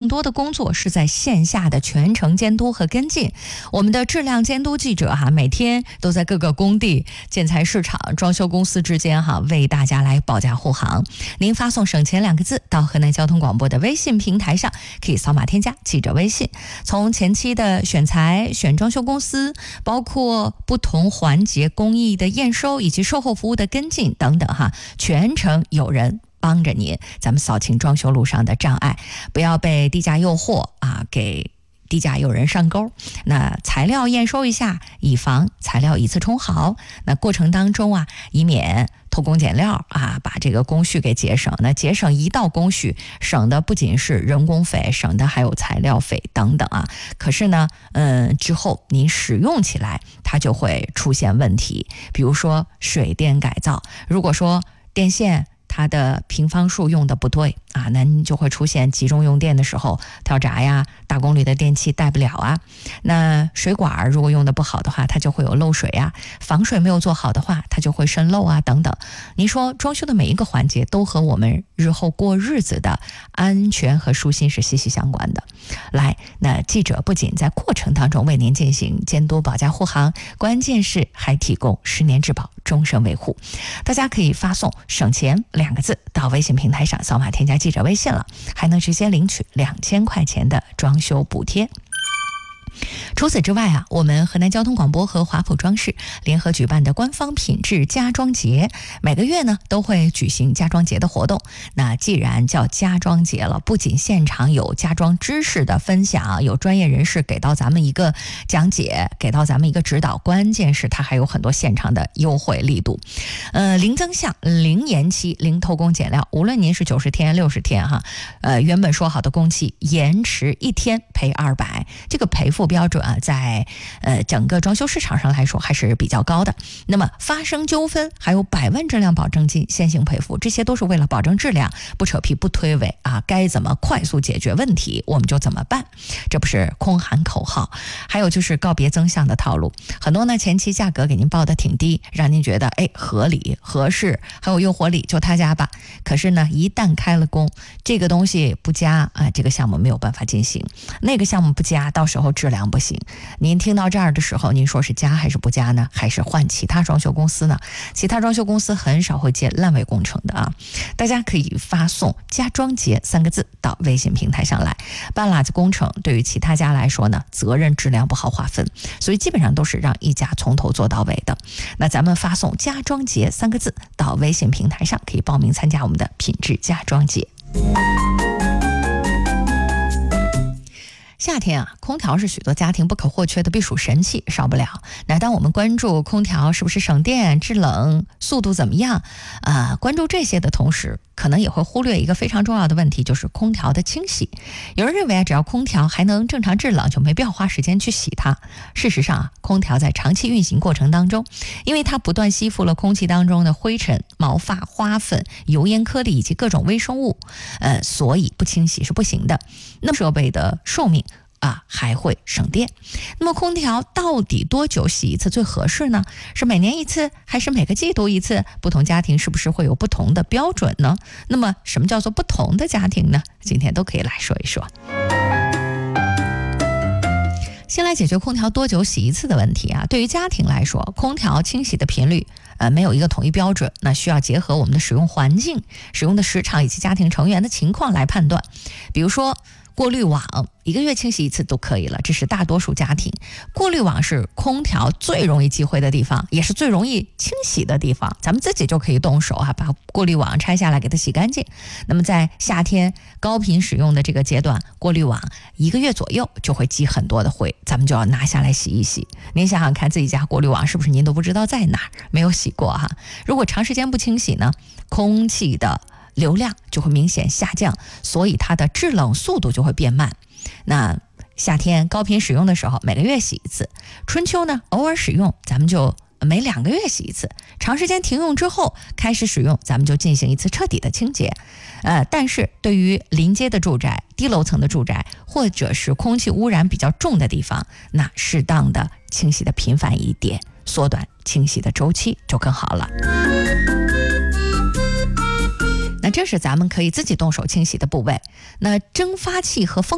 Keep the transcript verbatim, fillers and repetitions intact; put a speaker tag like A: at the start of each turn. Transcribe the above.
A: 多的工作是在线下的全程监督和跟进。我们的质量监督记者哈，每天都在各个工地、建材市场、装修公司之间哈，为大家来保驾护航。您发送省钱两个字到河南交通广播的微信平台上，可以扫码添加记者微信。从前期的选材、选装修公司，包括不同环节工艺的验收以及售后服务的跟进等等哈，全程有人帮着您，咱们扫清装修路上的障碍，不要被低价诱惑啊，给低价诱人上钩。那材料验收一下，以防材料一次冲好。那过程当中啊，以免偷工减料啊，把这个工序给节省。那节省一道工序，省的不仅是人工费，省的还有材料费等等啊。可是呢，嗯，之后您使用起来，它就会出现问题。比如说水电改造，如果说电线它的平方数用的不对啊，那你就会出现集中用电的时候跳闸呀，大功率的电器带不了啊。那水管如果用的不好的话，它就会有漏水啊，防水没有做好的话，它就会渗漏啊等等。您说装修的每一个环节都和我们日后过日子的安全和舒心是息息相关的。来，那记者不仅在过程当中为您进行监督保驾护航，关键是还提供十年质保终身维护。大家可以发送省钱两个字到微信平台上，扫码添加记者微信了，还能直接领取两千块钱的装修补贴。除此之外啊，我们河南交通广播和华普装饰联合举办的官方品质家装节，每个月呢都会举行家装节的活动。那既然叫家装节了，不仅现场有家装知识的分享，有专业人士给到咱们一个讲解，给到咱们一个指导，关键是它还有很多现场的优惠力度。呃，零增项、零延期、零偷工减料，无论您是九十天、六十天哈，呃，原本说好的工期延迟一天赔二百，这个赔付标准啊，在呃整个装修市场上来说还是比较高的。那么发生纠纷还有百万质量保证金先行赔付，这些都是为了保证质量，不扯皮不推诿啊，该怎么快速解决问题我们就怎么办，这不是空喊口号。还有就是告别增项的套路，很多呢前期价格给您报的挺低，让您觉得哎合理合适，还有诱惑力，就他家吧。可是呢一旦开了工，这个东西不加啊，这个项目没有办法进行，那个项目不加，到时候质量不行。您听到这儿的时候，您说是加还是不加呢？还是换其他装修公司呢？其他装修公司很少会接烂尾工程的啊。大家可以发送家装节三个字到微信平台上来。半拉子工程对于其他家来说呢，责任质量不好划分，所以基本上都是让一家从头做到尾的。那咱们发送家装节三个字到微信平台上，可以报名参加我们的品质家装节。夏天啊，空调是许多家庭不可或缺的避暑神器，少不了。那当我们关注空调是不是省电、制冷、速度怎么样，呃，关注这些的同时，可能也会忽略一个非常重要的问题，就是空调的清洗。有人认为啊，只要空调还能正常制冷，就没必要花时间去洗它。事实上啊，空调在长期运行过程当中，因为它不断吸附了空气当中的灰尘、毛发、花粉、油烟颗粒以及各种微生物，呃，所以不清洗是不行的。那么设备的寿命啊，还会省电。那么空调到底多久洗一次最合适呢？是每年一次还是每个季度一次？不同家庭是不是会有不同的标准呢？那么什么叫做不同的家庭呢？今天都可以来说一说。先来解决空调多久洗一次的问题啊。对于家庭来说，空调清洗的频率呃没有一个统一标准，那需要结合我们的使用环境、使用的时长以及家庭成员的情况来判断。比如说过滤网一个月清洗一次都可以了，这是大多数家庭。过滤网是空调最容易积灰的地方，也是最容易清洗的地方，咱们自己就可以动手啊，把过滤网拆下来给它洗干净。那么在夏天高频使用的这个阶段，过滤网一个月左右就会积很多的灰，咱们就要拿下来洗一洗。您想想看，自己家过滤网是不是您都不知道在哪儿，没有洗过哈？如果长时间不清洗呢，空气的流量就会明显下降，所以它的制冷速度就会变慢。那夏天高频使用的时候，每个月洗一次；春秋呢，偶尔使用，咱们就每两个月洗一次。长时间停用之后开始使用，咱们就进行一次彻底的清洁。呃，但是对于临街的住宅、低楼层的住宅，或者是空气污染比较重的地方，那适当的清洗的频繁一点，缩短清洗的周期就更好了。那这是咱们可以自己动手清洗的部位。那蒸发器和风